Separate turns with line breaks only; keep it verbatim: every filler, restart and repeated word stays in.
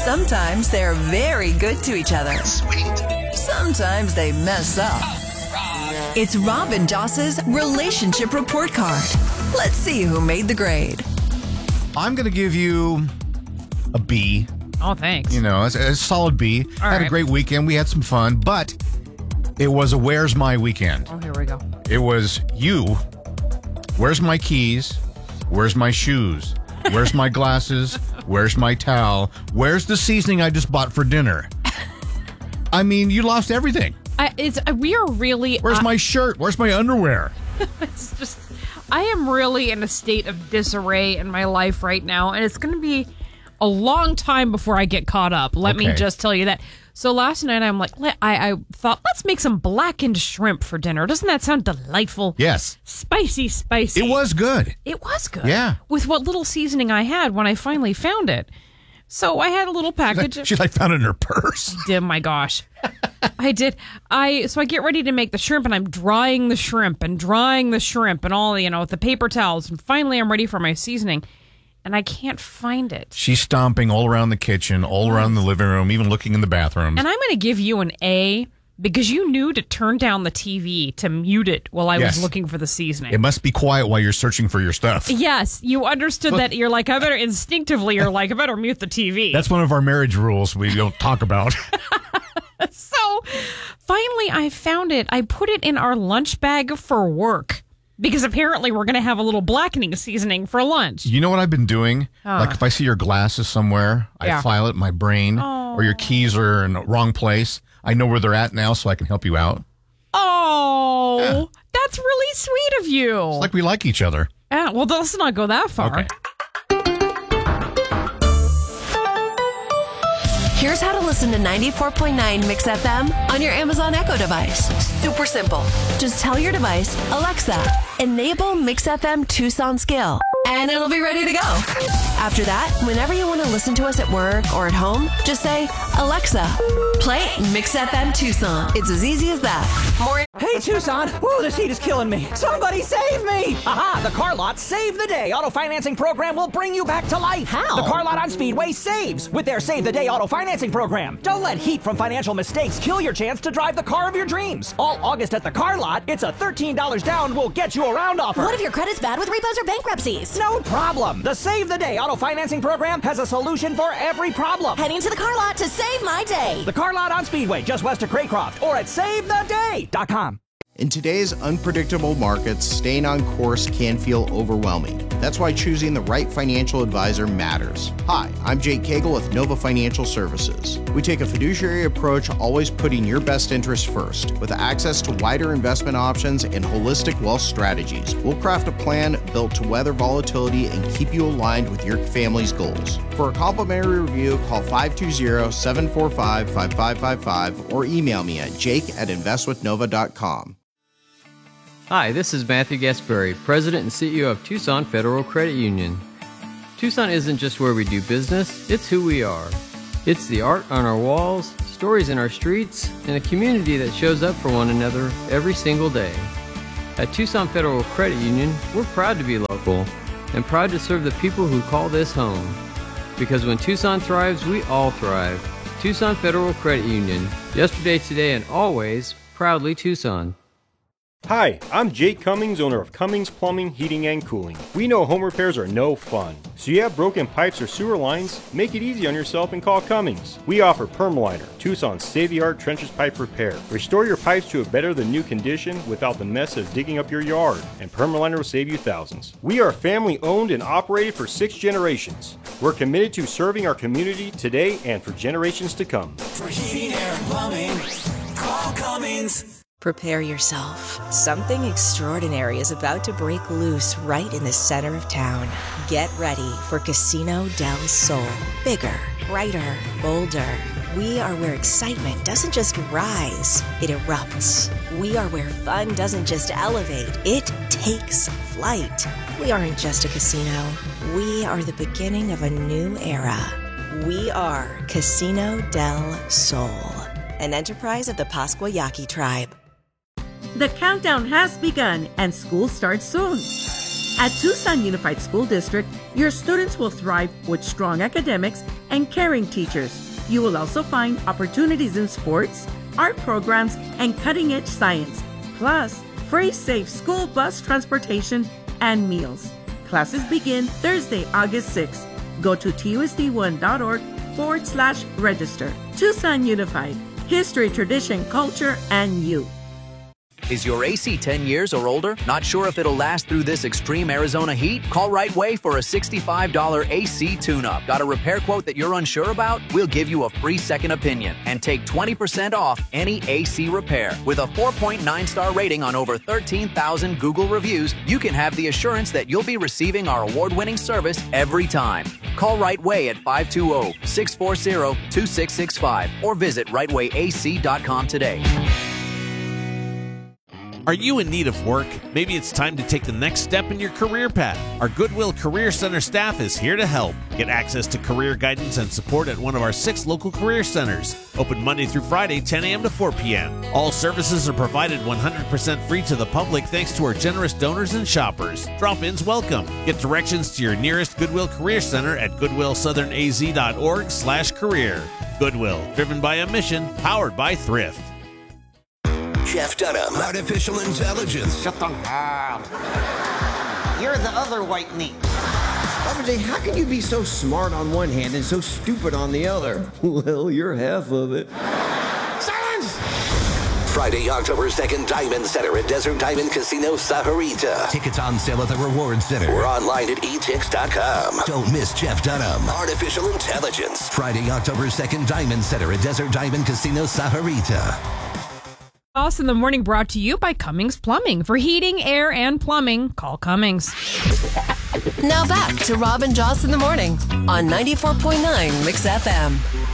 Sometimes they're very good to each other.
Sweet.
Sometimes they mess up. It's Rob and Joss's relationship report card. Let's see who made the grade.
I'm going to give you a B.
Oh, thanks.
You know, it's a solid B.
All
had
right.
a great weekend. We had some fun, but it was a where's my weekend.
Oh, here we go.
It was you. Where's my keys? Where's my shoes? Where's my glasses? Where's my towel? Where's the seasoning I just bought for dinner? I mean, you lost everything.
I, it's uh, we are really.
Where's
uh,
my shirt? Where's my underwear?
It's just. I am really in a state of disarray in my life right now, and it's going to be a long time before I get caught up. Let me
Okay.
just tell you that. So last night I'm like, let, I, I thought, let's make some blackened shrimp for dinner. Doesn't that sound delightful?
Yes.
Spicy, spicy.
It was good.
It was good.
Yeah.
With what little seasoning I had when I finally found it. So I had a little package.
She like found it in her purse.
Oh my gosh. I did. I so I get ready to make the shrimp, and I'm drying the shrimp and drying the shrimp and all, you know, with the paper towels. And finally I'm ready for my seasoning, and I can't find it.
She's stomping all around the kitchen, all around the living room, even looking in the bathrooms.
And I'm going to give you an A because you knew to turn down the T V to mute it while I
Yes.
was looking for the seasoning.
It must be quiet while you're searching for your stuff.
Yes, you understood that. You're like, I better instinctively, you're like, I better mute the T V.
That's one of our marriage rules we don't talk about.
So finally I found it. I put it in our lunch bag for work because apparently we're going to have a little blackening seasoning for lunch.
You know what I've been doing?
Huh.
Like if I see your glasses somewhere,
Yeah.
I file it in my brain, or your keys are in the wrong place. I know where they're at now, so I can help you out.
Oh,
Yeah.
that's really sweet of you.
It's like we like each other.
Yeah, well, let's not go that far.
Okay.
Here's how to listen to ninety-four point nine Mix F M on your Amazon Echo device. Super simple. Just tell your device, Alexa, enable Mix F M Tucson skill, and it'll be ready to go. After that, whenever you want to listen to us at work or at home, just say, Alexa, play Mix F M Tucson. It's as easy as that. More.
Hey, Tucson! Whoa, this heat is killing me! Somebody save me! Aha! The Car Lot Save the Day auto financing program will bring you back to life!
How?
The Car Lot on Speedway saves with their Save the Day auto financing program. Don't let heat from financial mistakes kill your chance to drive the car of your dreams. All August at the Car Lot, it's a thirteen dollars down will get you around offer.
What if your credit's bad with repos or bankruptcies?
No problem! The Save the Day auto financing program has a solution for every problem.
Heading to the Car Lot to save my day.
The Car Lot on Speedway, just west of Craycroft, or at save the day dot com.
In today's unpredictable markets, staying on course can feel overwhelming. That's why choosing the right financial advisor matters. Hi, I'm Jake Cagle with Nova Financial Services. We take a fiduciary approach, always putting your best interests first. With access to wider investment options and holistic wealth strategies, we'll craft a plan built to weather volatility and keep you aligned with your family's goals. For a complimentary review, call five two zero, seven four five, five five five five or email me at jake at invest with nova dot com.
Hi, this is Matthew Gasperry, President and C E O of Tucson Federal Credit Union. Tucson isn't just where we do business, it's who we are. It's the art on our walls, stories in our streets, and a community that shows up for one another every single day. At Tucson Federal Credit Union, we're proud to be local and proud to serve the people who call this home. Because when Tucson thrives, we all thrive. Tucson Federal Credit Union. Yesterday, today, and always, proudly Tucson.
Hi, I'm Jake Cummings, owner of Cummings Plumbing, Heating, and Cooling. We know home repairs are no fun. So you have broken pipes or sewer lines? Make it easy on yourself and call Cummings. We offer Permaliner, Tucson's state-of-the-art trenches pipe repair. Restore your pipes to a better than new condition without the mess of digging up your yard, and Permaliner will save you thousands. We are family owned and operated for six generations. We're committed to serving our community today and for generations to come.
For heating, air, and plumbing, call Cummings.
Prepare yourself. Something extraordinary is about to break loose right in the center of town. Get ready for Casino del Sol. Bigger, brighter, bolder. We are where excitement doesn't just rise, it erupts. We are where fun doesn't just elevate, it takes flight. We aren't just a casino. We are the beginning of a new era. We are Casino del Sol, an enterprise of the Pascua Yaqui tribe.
The countdown has begun and school starts soon.
At Tucson Unified School District, your students will thrive with strong academics and caring teachers. You will also find opportunities in sports, art programs, and cutting-edge science, plus free safe school bus transportation and meals. Classes begin Thursday, August sixth. Go to tusd1.org forward slash register. Tucson Unified. History, tradition, culture, and you.
Is your A C ten years or older? Not sure if it'll last through this extreme Arizona heat? Call Right Way for a sixty-five dollars A C tune-up. Got a repair quote that you're unsure about? We'll give you a free second opinion and take twenty percent off any A C repair. With a four point nine star rating on over thirteen thousand Google reviews, you can have the assurance that you'll be receiving our award-winning service every time. Call Right Way at five two zero, six four zero, two six six five or visit right way a c dot com today.
Are you in need of work? Maybe it's time to take the next step in your career path. Our Goodwill Career Center staff is here to help. Get access to career guidance and support at one of our six local career centers. Open Monday through Friday, ten a.m. to four p.m. All services are provided one hundred percent free to the public thanks to our generous donors and shoppers. Drop-ins welcome. Get directions to your nearest Goodwill Career Center at goodwill southern a z dot org slash career. Goodwill, driven by a mission, powered by Thrift.
Jeff Dunham, artificial intelligence.
Shut the hell. You're the other white meat.
Robert J., how can you be so smart on one hand and so stupid on the other? Well, you're half of it.
Silence! Friday, October second, Diamond Center at Desert Diamond Casino, Sahuarita. Tickets on sale at the Reward Center. Or online at e tix dot com. Don't miss Jeff Dunham, artificial intelligence. Friday, October second, Diamond Center at Desert Diamond Casino, Sahuarita.
Us in the Morning brought to you by Cummings Plumbing. For heating, air, and plumbing, call Cummings.
Now back to Rob and Joss in the Morning on ninety-four point nine Mix F M.